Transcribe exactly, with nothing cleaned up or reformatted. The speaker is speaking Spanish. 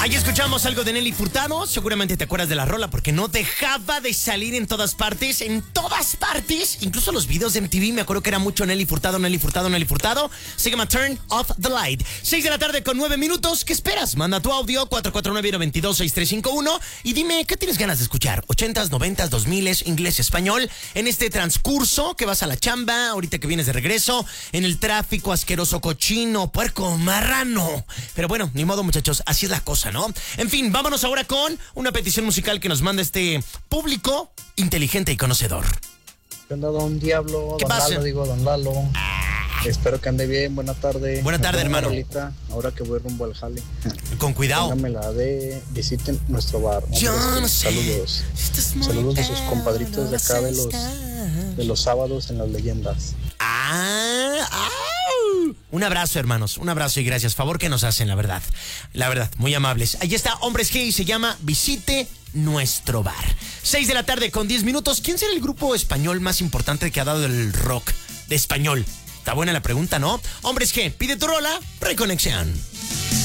Ahí escuchamos algo de Nelly Furtado. Seguramente te acuerdas de la rola porque no dejaba de salir en todas partes. En todas partes. Incluso los videos de M T V. Me acuerdo que era mucho Nelly Furtado, Nelly Furtado, Nelly Furtado. Se llama Turn Off the Light. seis de la tarde con nueve minutos. ¿Qué esperas? Manda tu audio cuatro cuatro nueve, nueve dos, seis tres cinco uno y dime qué tienes ganas de escuchar. ochentas, noventas, dos miles, inglés, español. En este transcurso que vas a la chamba, ahorita que vienes de regreso, en el tráfico asqueroso, cochino, puerco, marrano. Pero bueno, ni modo, muchachos. Así es la cosa, ¿no? En fin, vámonos ahora con una petición musical que nos manda este público inteligente y conocedor. ¿Qué onda, don Diablo? ¿Qué Don pasa? Lalo, digo, don Lalo. Espero que ande bien, buena tarde. Buena tarde, hermano. Rolita, ahora que voy rumbo al jale. Con cuidado. Póngame la de visiten nuestro bar. Yo no sé. Saludos. Saludos de sus compadritos de acá de los, de los sábados en las leyendas. Ah, ah. Un abrazo, hermanos, un abrazo y gracias. Favor que nos hacen, la verdad. La verdad, muy amables. Ahí está, Hombres G y se llama Visite Nuestro Bar. seis de la tarde con diez minutos. ¿Quién será el grupo español más importante que ha dado el rock de español? Está buena la pregunta, ¿no? Hombres G, pide tu rola, Reconexión.